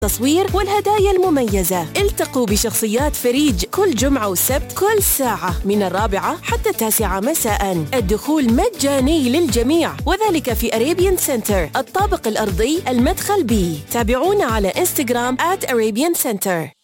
التصوير والهدايا المميزة. التقوا بشخصيات فريج كل جمعة وسبت كل ساعة من 4 حتى 9 مساء. الدخول مجاني للجميع، وذلك في أريبيان سنتر الطابق الأرضي المدخل B. تابعونا على إنستغرام @Arabian Center.